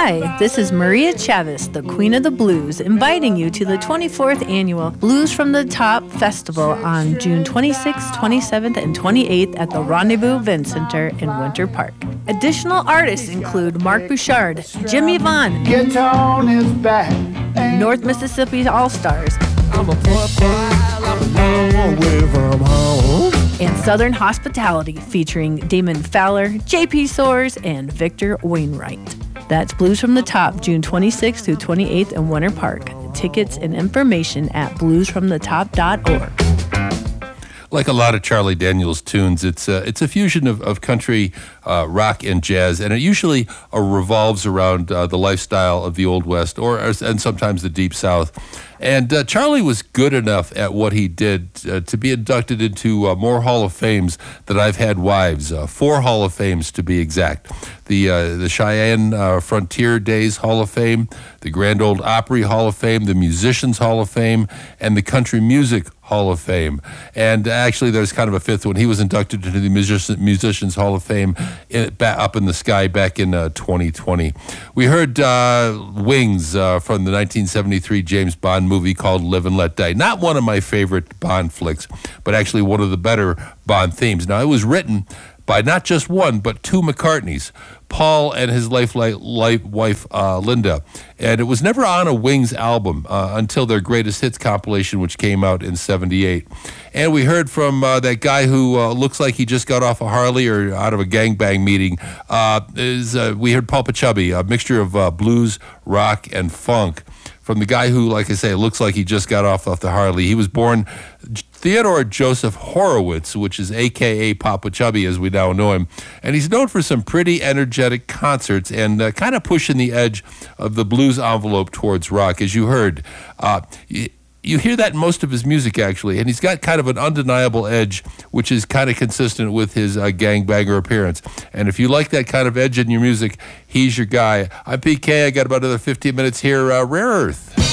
Hi, this is Maria Chavez, the Queen of the Blues, inviting you to the 24th Annual Blues from the Top Festival on June 26th, 27th, and 28th at the Rendezvous Event Center in Winter Park. Additional artists include Mark Bouchard, Jimmy Vaughn, Get on his back. North Mississippi All-Stars, I'm a poor pile, I'm a long way from home. and Southern Hospitality featuring Damon Fowler, J.P. Soares, and Victor Wainwright. That's Blues from the Top, June 26th through 28th in Winter Park. Tickets and information at bluesfromthetop.org. Like a lot of Charlie Daniels tunes, it's a fusion of country, rock, and jazz, and it usually revolves around the lifestyle of the Old West and sometimes the Deep South. And Charlie was good enough at what he did to be inducted into more Hall of Fames than I've had wives. 4 Hall of Fames to be exact. The Cheyenne Frontier Days Hall of Fame, the Grand Ole Opry Hall of Fame, the Musicians Hall of Fame, and the Country Music Hall of Fame. And actually, there's kind of a 5th one. He was inducted into the Musicians Hall of Fame up in the sky back in 2020. We heard Wings from the 1973 James Bond movie called Live and Let Die. Not one of my favorite Bond flicks, but actually one of the better Bond themes. Now, it was written by not just one, but 2 McCartneys, Paul and his wife Linda. And it was never on a Wings album until their Greatest Hits compilation, which came out in '78. And we heard from that guy who looks like he just got off a Harley or out of a gangbang meeting. We heard Paul Pachubby, a mixture of blues, rock, and funk. From the guy who, like I say, looks like he just got off the Harley. He was born Theodore Joseph Horowitz, which is a.k.a. Papa Chubby, as we now know him. And he's known for some pretty energetic concerts and kind of pushing the edge of the blues envelope towards rock. As you heard, you hear that in most of his music, actually. And he's got kind of an undeniable edge, which is kind of consistent with his gangbanger appearance. And if you like that kind of edge in your music, he's your guy. I'm PK. I got about another 15 minutes here. Rare Earth.